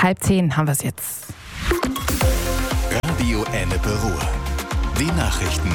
9:30 haben wir es jetzt. Radio Ennepe Ruhr. Die Nachrichten.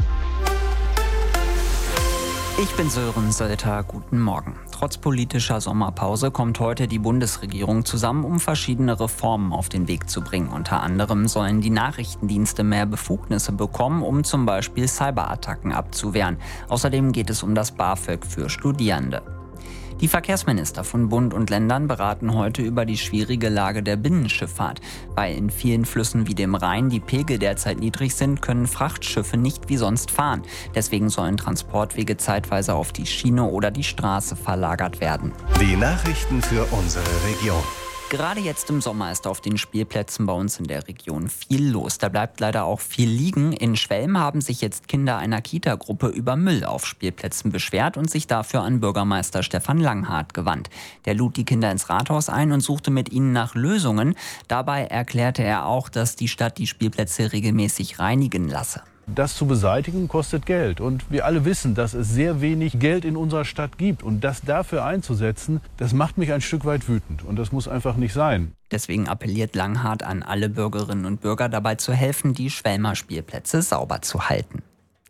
Ich bin Sören Sölter, guten Morgen. Trotz politischer Sommerpause kommt heute die Bundesregierung zusammen, um verschiedene Reformen auf den Weg zu bringen. Unter anderem sollen die Nachrichtendienste mehr Befugnisse bekommen, um zum Beispiel Cyberattacken abzuwehren. Außerdem geht es um das BAföG für Studierende. Die Verkehrsminister von Bund und Ländern beraten heute über die schwierige Lage der Binnenschifffahrt. Weil in vielen Flüssen wie dem Rhein die Pegel derzeit niedrig sind, können Frachtschiffe nicht wie sonst fahren. Deswegen sollen Transportwege zeitweise auf die Schiene oder die Straße verlagert werden. Die Nachrichten für unsere Region. Gerade jetzt im Sommer ist auf den Spielplätzen bei uns in der Region viel los. Da bleibt leider auch viel liegen. In Schwelm haben sich jetzt Kinder einer Kita-Gruppe über Müll auf Spielplätzen beschwert und sich dafür an Bürgermeister Stefan Langhardt gewandt. Der lud die Kinder ins Rathaus ein und suchte mit ihnen nach Lösungen. Dabei erklärte er auch, dass die Stadt die Spielplätze regelmäßig reinigen lasse. Das zu beseitigen kostet Geld und wir alle wissen, dass es sehr wenig Geld in unserer Stadt gibt und das dafür einzusetzen, das macht mich ein Stück weit wütend und das muss einfach nicht sein. Deswegen appelliert Langhardt an alle Bürgerinnen und Bürger dabei zu helfen, die Schwelmer Spielplätze sauber zu halten.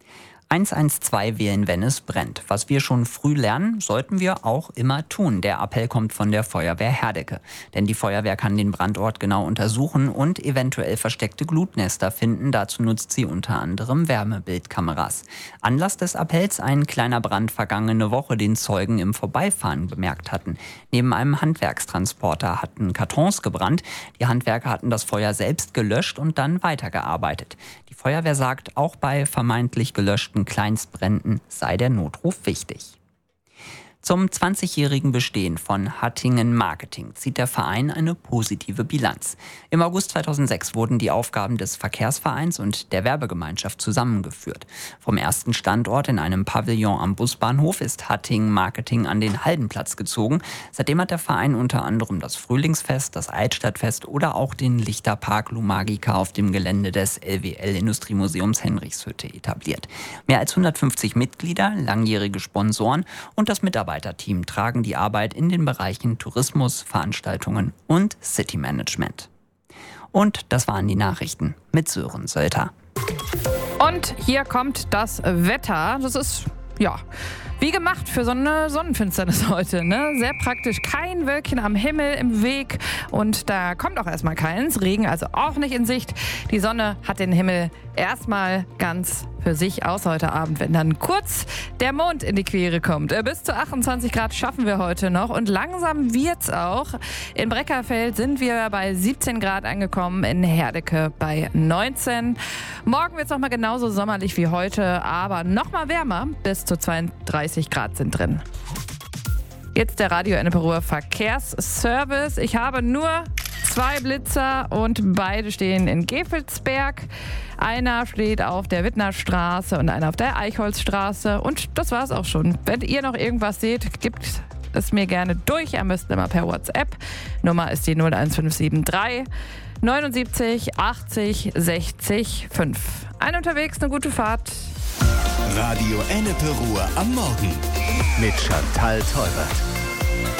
112 wählen, wenn es brennt. Was wir schon früh lernen, sollten wir auch immer tun. Der Appell kommt von der Feuerwehr Herdecke. Denn die Feuerwehr kann den Brandort genau untersuchen und eventuell versteckte Glutnester finden. Dazu nutzt sie unter anderem Wärmebildkameras. Anlass des Appells ein kleiner Brand vergangene Woche, den Zeugen im Vorbeifahren bemerkt hatten. Neben einem Handwerkstransporter hatten Kartons gebrannt. Die Handwerker hatten das Feuer selbst gelöscht und dann weitergearbeitet. Die Feuerwehr sagt, auch bei vermeintlich gelöschten Kleinstbränden sei der Notruf wichtig. Zum 20-jährigen Bestehen von Hattingen Marketing zieht der Verein eine positive Bilanz. Im August 2006 wurden die Aufgaben des Verkehrsvereins und der Werbegemeinschaft zusammengeführt. Vom ersten Standort in einem Pavillon am Busbahnhof ist Hattingen Marketing an den Haldenplatz gezogen. Seitdem hat der Verein unter anderem das Frühlingsfest, das Altstadtfest oder auch den Lichterpark Lumagica auf dem Gelände des LWL-Industriemuseums Henrichshütte etabliert. Mehr als 150 Mitglieder, langjährige Sponsoren und das Mitarbeiterteam tragen die Arbeit in den Bereichen Tourismus, Veranstaltungen und City Management. Und das waren die Nachrichten mit Sören Sölter. Und hier kommt das Wetter. Das ist, ja, wie gemacht für so eine Sonnenfinsternis heute, ne? Sehr praktisch. Kein Wölkchen am Himmel im Weg und da kommt auch erstmal keins. Regen also auch nicht in Sicht. Die Sonne hat den Himmel erstmal ganz für sich aus heute Abend, wenn dann kurz der Mond in die Quere kommt. Bis zu 28 Grad schaffen wir heute noch und langsam wird's auch. In Breckerfeld sind wir bei 17 Grad angekommen, in Herdecke bei 19. Morgen wird's noch mal genauso sommerlich wie heute, aber noch mal wärmer. Bis zu 32 Grad sind drin. Jetzt der Radio Ennepe Ruhr Verkehrsservice. Ich habe nur 2 Blitzer und beide stehen in Gevelsberg. Einer steht auf der Wittnerstraße und einer auf der Eichholzstraße. Und das war's auch schon. Wenn ihr noch irgendwas seht, gebt es mir gerne durch. Am besten immer per WhatsApp. Nummer ist die 01573 79 80 60 5. Unterwegs, eine gute Fahrt. Radio Ennepe Ruhr am Morgen mit Chantal Teubert.